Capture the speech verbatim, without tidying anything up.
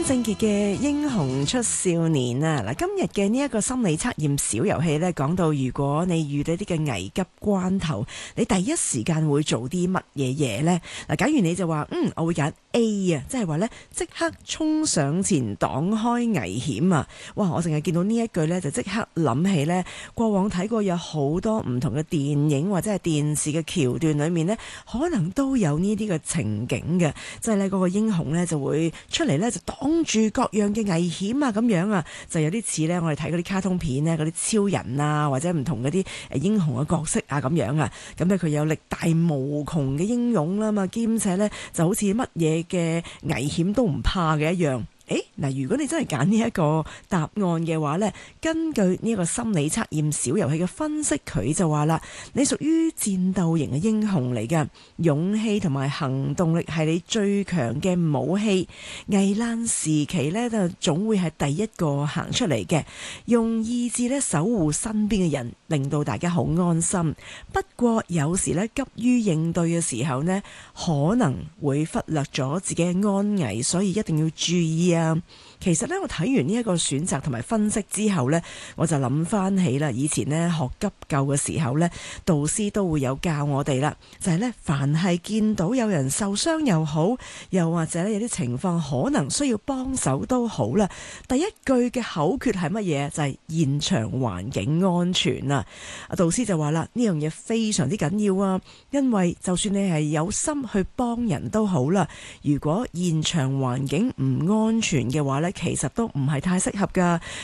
正傑嘅英雄出少年啊！嗱，今日嘅呢一個心理測驗小遊戲呢，講到如果你遇到啲嘅危急關頭，你第一時間會做啲乜嘢嘢呢？嗱，假如你就話嗯，我會揀 A 啊，即係話呢，即刻衝上前擋開危險啊！哇，我淨係見到呢一句呢，就即刻諗起呢，過往睇過有好多唔同嘅電影或者係電視嘅橋段裏面呢，可能都有呢啲嘅情景嘅，即係呢嗰個英雄呢，就會出嚟呢，就擋住各樣嘅危險啊，咁樣啊，就有啲似呢，我哋睇嗰啲卡通片呢，嗰啲超人啊，或者唔同嗰啲誒英雄嘅角色啊，咁樣啊，咁咧佢有力大無窮嘅英勇啦嘛，兼且呢，就好似乜嘢嘅危險都唔怕嘅一樣。誒嗱，如果你真係揀呢一個答案嘅話呢，根據呢一個心理測驗小遊戲嘅分析，佢就話啦，你屬於戰鬥型嘅英雄嚟㗎，勇氣同埋行動力係你最強嘅武器。危難時期呢，就總會係第一個行出嚟嘅，用意志呢守護身邊嘅人，令到大家好安心。不過有時呢，急於應對嘅時候呢，可能會忽略咗自己嘅安危，所以一定要注意啊！其實咧，我睇完呢一個選擇同埋分析之後呢，我就諗翻起啦，以前呢學急救嘅時候呢，導師都會有教我哋啦，就係呢：凡係見到有人受傷又好，又或者有啲情況可能需要幫手都好啦，第一句嘅口訣係乜嘢？就係現場環境安全啊！阿導師就話啦，呢樣嘢非常之緊要啊，因為就算你係有心去幫人都好啦，如果現場環境唔安全嘅話呢，其實都唔係太適合㗎。